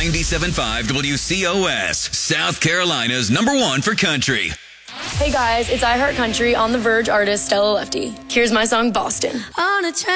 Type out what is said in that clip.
97.5 WCOS, South Carolina's #1 for country. Hey guys, it's I Heart Country on The Verge artist Stella Lefty. Here's my song, Boston. On a train